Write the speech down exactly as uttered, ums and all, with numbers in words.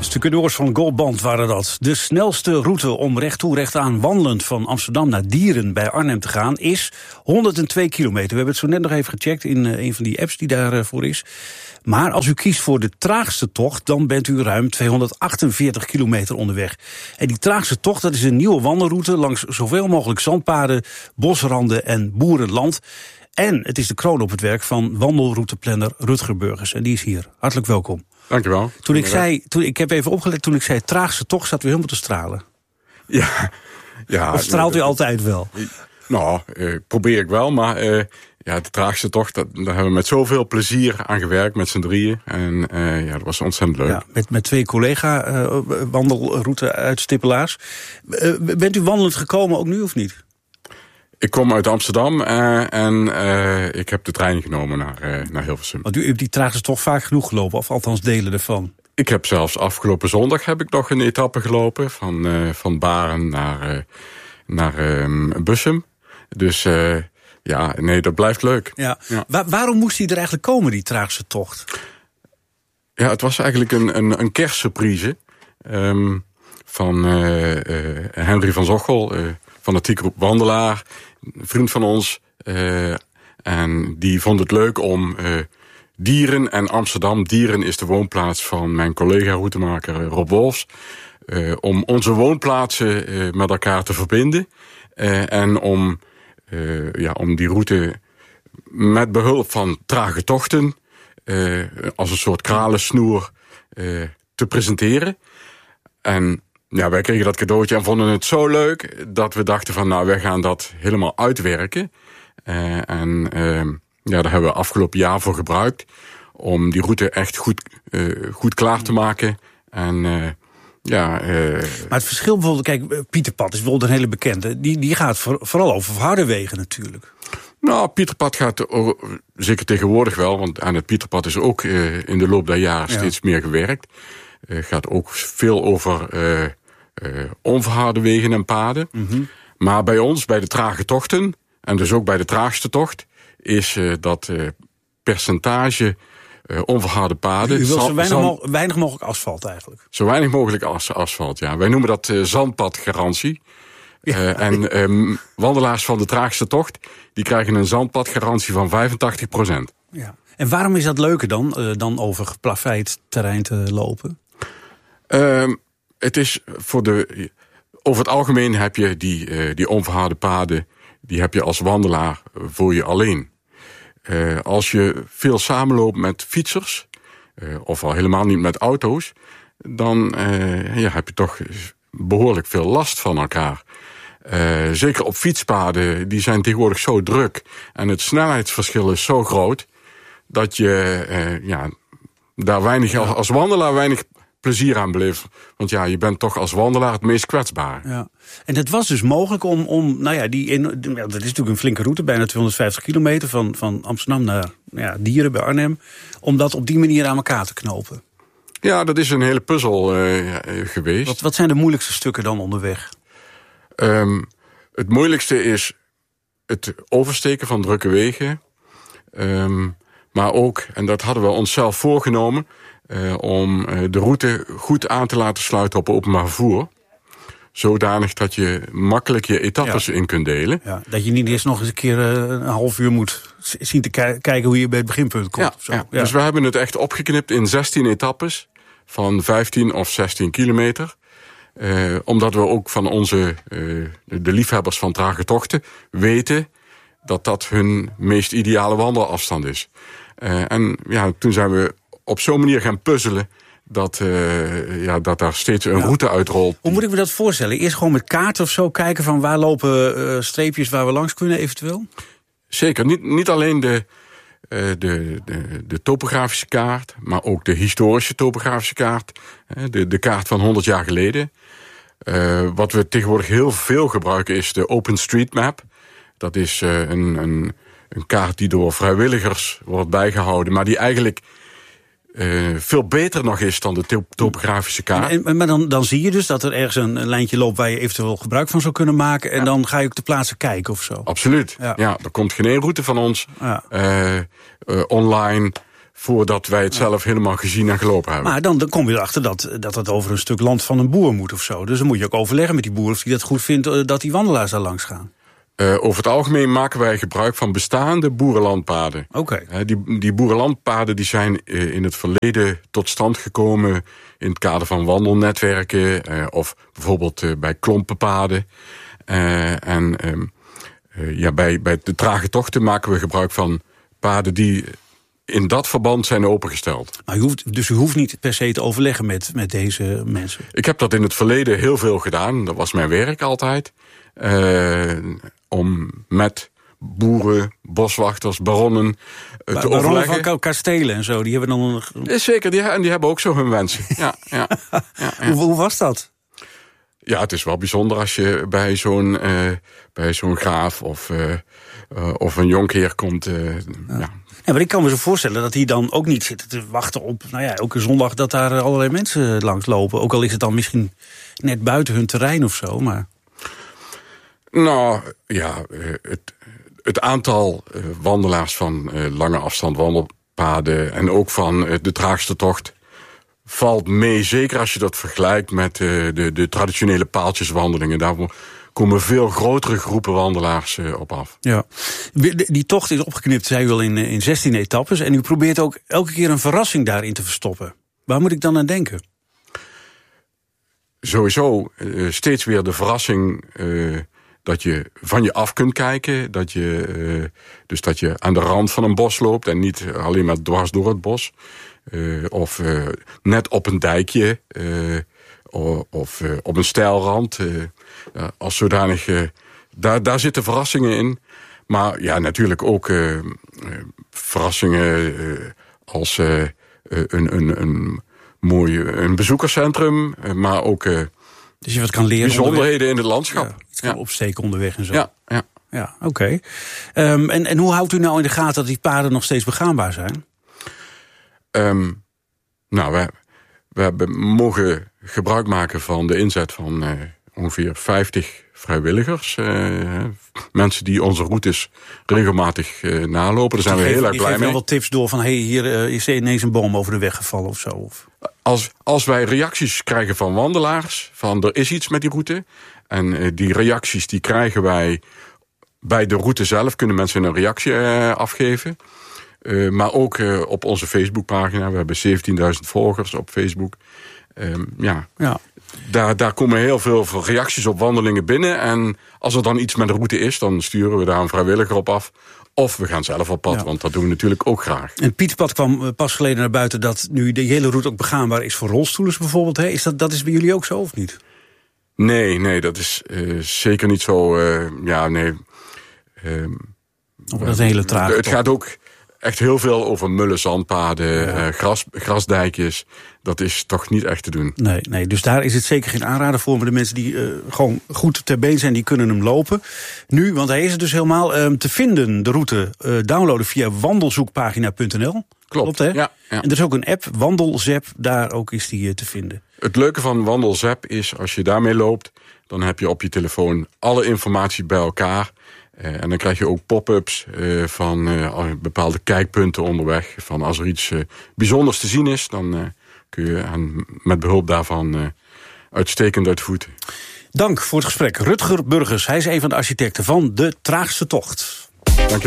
Stukken doors van Goldband waren dat. De snelste route om recht toe recht aan wandelend van Amsterdam naar Dieren bij Arnhem te gaan is honderdtwee kilometer. We hebben het zo net nog even gecheckt in uh, een van die apps die daarvoor uh, is. Maar als u kiest voor de traagste tocht, dan bent u ruim tweehonderdachtenveertig kilometer onderweg. En die traagste tocht, dat is een nieuwe wandelroute langs zoveel mogelijk zandpaden, bosranden en boerenland. En het is de kroon op het werk van wandelrouteplanner Rutger Burgers. En die is hier. Hartelijk welkom. Dankjewel. Toen ik zei, toen, ik heb even opgelet, toen ik zei traagste tocht, zat u helemaal te stralen. Ja. ja of straalt u altijd wel? Nou, uh, probeer ik wel, maar uh, ja, de traagste tocht, dat, daar hebben we met zoveel plezier aan gewerkt met z'n drieën. En uh, ja, dat was ontzettend leuk. Ja, met, met twee collega-wandelroute-uitstippelaars. Uh, uh, bent u wandelend gekomen ook nu of niet? Ik kom uit Amsterdam uh, en uh, ik heb de trein genomen naar, uh, naar Hilversum. Want u hebt die traagste tocht vaak genoeg gelopen, of althans delen ervan? Ik heb zelfs afgelopen zondag heb ik nog een etappe gelopen van, uh, van Baren naar, uh, naar uh, Bussum. Dus uh, ja, nee, dat blijft leuk. Ja. Ja. Wa- waarom moest hij er eigenlijk komen, die traagste tocht? Ja, het was eigenlijk een, een, een kerstsurprise um, van uh, uh, Henry van Zochel, uh, fanatiek wandelaar, een vriend van ons. Uh, en die vond het leuk om uh, Dieren en Amsterdam. Dieren is de woonplaats van mijn collega-routemaker Rob Wolfs. Uh, om onze woonplaatsen uh, met elkaar te verbinden. Uh, en om, uh, ja, om die route met behulp van trage tochten Uh, als een soort kralensnoer uh, te presenteren. En ja, wij kregen dat cadeautje en vonden het zo leuk dat we dachten van, nou, wij gaan dat helemaal uitwerken. Uh, en uh, ja, daar hebben we afgelopen jaar voor gebruikt om die route echt goed, uh, goed klaar te maken. En uh, ja. Uh, maar het verschil bijvoorbeeld, kijk, Pieterpad is bijvoorbeeld een hele bekende. Die, die gaat voor, vooral over harde wegen natuurlijk. Nou, Pieterpad gaat zeker tegenwoordig wel, want aan het Pieterpad is ook uh, in de loop der jaren steeds ja. meer gewerkt. Het uh, gaat ook veel over uh, uh, onverharde wegen en paden. Mm-hmm. Maar bij ons, bij de trage tochten, en dus ook bij de traagste tocht, is uh, dat uh, percentage uh, onverharde paden. U, u wilt zo weinig, zand, mo- weinig mogelijk asfalt eigenlijk? Zo weinig mogelijk as- asfalt, ja. Wij noemen dat uh, zandpadgarantie. Ja. Uh, en um, wandelaars van de traagste tocht, die krijgen een zandpadgarantie van vijfentachtig procent. Ja. En waarom is dat leuker dan, uh, dan over geplaveid terrein te lopen? Uh, het is voor de, over het algemeen heb je die, uh, die onverharde paden, die heb je als wandelaar voor je alleen. Uh, als je veel samenloopt met fietsers, uh, of al helemaal niet met auto's, dan uh, ja, heb je toch behoorlijk veel last van elkaar. Uh, zeker op fietspaden, die zijn tegenwoordig zo druk en het snelheidsverschil is zo groot dat je uh, ja, daar weinig, ja. als wandelaar weinig plezier aan beleeft. Want ja, je bent toch als wandelaar het meest kwetsbaar. Ja. En het was dus mogelijk om, om nou ja, die in, ja, dat is natuurlijk een flinke route, bijna tweehonderdvijftig kilometer van, van Amsterdam naar ja, Dieren bij Arnhem, om dat op die manier aan elkaar te knopen. Ja, dat is een hele puzzel uh, geweest. Wat, wat zijn de moeilijkste stukken dan onderweg? Um, het moeilijkste is het oversteken van drukke wegen. Um, maar ook, en dat hadden we onszelf voorgenomen, uh, om uh, de route goed aan te laten sluiten op openbaar vervoer. Zodanig dat je makkelijk je etappes ja. in kunt delen. Ja, dat je niet eerst nog eens een keer uh, een half uur moet zien te k- kijken hoe je bij het beginpunt komt. Ja, of zo. Ja. Ja. Dus we hebben het echt opgeknipt in zestien etappes van vijftien of zestien kilometer. Uh, omdat we ook van onze, uh, de liefhebbers van trage tochten weten dat dat hun meest ideale wandelafstand is. Uh, en ja, toen zijn we op zo'n manier gaan puzzelen dat, uh, ja, dat daar steeds een ja. route uitrolt. Hoe moet ik me dat voorstellen? Eerst gewoon met kaarten of zo kijken van waar lopen uh, streepjes waar we langs kunnen eventueel? Zeker, niet, niet alleen de, uh, de, de, de topografische kaart, maar ook de historische topografische kaart. Uh, de, de kaart van honderd jaar geleden. Uh, wat we tegenwoordig heel veel gebruiken is de OpenStreetMap. Dat is uh, een, een, een kaart die door vrijwilligers wordt bijgehouden, maar die eigenlijk uh, veel beter nog is dan de top- topografische kaart. En, en, maar dan, dan zie je dus dat er ergens een, een lijntje loopt waar je eventueel gebruik van zou kunnen maken. En ja. dan ga je ook ter plaatse kijken of zo. Absoluut. Ja, ja er komt geen één route van ons ja. uh, uh, online voordat wij het zelf helemaal gezien en gelopen hebben. Maar dan, dan kom je erachter dat, dat het over een stuk land van een boer moet of zo. Dus dan moet je ook overleggen met die boer of die dat goed vindt, uh, dat die wandelaars daar langs gaan. Uh, over het algemeen maken wij gebruik van bestaande boerenlandpaden. Oké. Uh, die, die boerenlandpaden die zijn uh, in het verleden tot stand gekomen in het kader van wandelnetwerken uh, of bijvoorbeeld uh, bij klompenpaden. Uh, en um, uh, ja, bij, bij de trage tochten maken we gebruik van paden die in dat verband zijn opengesteld. Maar u hoeft, dus u hoeft niet per se te overleggen met, met deze mensen? Ik heb dat in het verleden heel veel gedaan. Dat was mijn werk altijd. Uh, om met boeren, boswachters, baronnen uh, te baronnen overleggen. Van kastelen en zo, die hebben dan een... Zeker, die, en die hebben ook zo hun wensen. ja, ja, ja, ja. Hoe, hoe was dat? Ja, het is wel bijzonder als je bij zo'n uh, bij zo'n graaf of, uh, uh, of een jonkheer komt. Uh, ja. Ja. Ja, maar ik kan me zo voorstellen dat die dan ook niet zitten te wachten op, nou ja, elke zondag dat daar allerlei mensen langs lopen. Ook al is het dan misschien net buiten hun terrein of zo, maar... Nou, ja, het, het aantal uh, wandelaars van uh, lange afstand wandelpaden en ook van uh, de traagste tocht valt mee. Zeker als je dat vergelijkt met uh, de, de traditionele paaltjeswandelingen. Daar komen veel grotere groepen wandelaars uh, op af. Ja, die tocht is opgeknipt, zei u al, in, in zestien etappes. En u probeert ook elke keer een verrassing daarin te verstoppen. Waar moet ik dan aan denken? Sowieso uh, steeds weer de verrassing... Uh, dat je van je af kunt kijken. Dat je, uh, dus dat je aan de rand van een bos loopt en niet alleen maar dwars door het bos. Uh, of uh, net op een dijkje. Uh, of uh, op een steilrand. Uh, uh, als zodanig. Uh, daar, daar zitten verrassingen in. Maar ja, natuurlijk ook uh, uh, verrassingen uh, als uh, uh, een, een, een mooi een bezoekerscentrum. Uh, maar ook... Uh, Dus je wat kan leren. Bijzonderheden onderweg. in het landschap. Ja, iets kan ja. opsteken onderweg en zo. Ja, ja. Ja, oké. Okay. Um, en, en hoe houdt u nou in de gaten dat die paden nog steeds begaanbaar zijn? Um, nou, we, we hebben, mogen gebruik maken van de inzet van uh, ongeveer vijftig vrijwilligers. Uh, mensen die onze routes regelmatig uh, nalopen. Daar zijn we heel erg blij mee. Geef wel wat tips door van, hey, hier uh, is ineens een boom over de weg gevallen of zo. Of... Als, als wij reacties krijgen van wandelaars, van er is iets met die route. En uh, die reacties die krijgen wij bij de route zelf. Kunnen mensen een reactie uh, afgeven. Uh, maar ook uh, op onze Facebookpagina. We hebben zeventienduizend volgers op Facebook. Um, ja, ja. Daar, daar komen heel veel reacties op wandelingen binnen. En als er dan iets met de route is, dan sturen we daar een vrijwilliger op af. Of we gaan zelf op pad, ja. Want dat doen we natuurlijk ook graag. En Pieterpad kwam pas geleden naar buiten dat nu de hele route ook begaanbaar is voor rolstoelers bijvoorbeeld. Hè? Is dat, dat is bij jullie ook zo of niet? Nee, nee, dat is uh, zeker niet zo. Uh, ja, nee. Uh, oh, dat is een hele trage. Het gaat ook echt heel veel over mullen, zandpaden, ja. uh, gras, grasdijkjes. Dat is toch niet echt te doen. Nee, nee, dus daar is het zeker geen aanrader voor. Maar de mensen die uh, gewoon goed ter been zijn, die kunnen hem lopen. Nu, want hij is er dus helemaal um, te vinden, de route. Uh, downloaden via wandelzoekpagina punt n l. Klopt, Klopt hè? Ja, ja. En er is ook een app, Wandelzap, daar ook is die uh, te vinden. Het leuke van Wandelzap is, als je daarmee loopt, dan heb je op je telefoon alle informatie bij elkaar. Uh, en dan krijg je ook pop-ups uh, van uh, bepaalde kijkpunten onderweg. Van als er iets uh, bijzonders te zien is, dan uh, kun je aan, met behulp daarvan uh, uitstekend uit de voeten. Dank voor het gesprek. Rutger Burgers, hij is een van de architecten van de Traagste Tocht. Dank je wel.